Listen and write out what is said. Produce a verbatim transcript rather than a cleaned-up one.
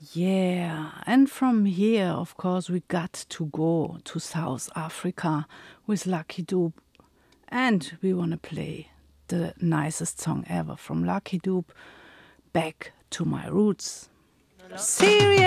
Yeah, and from here, of course, we got to go to South Africa with Lucky Dube. And we want to play the nicest song ever from Lucky Dube, Back to My Roots. Serious.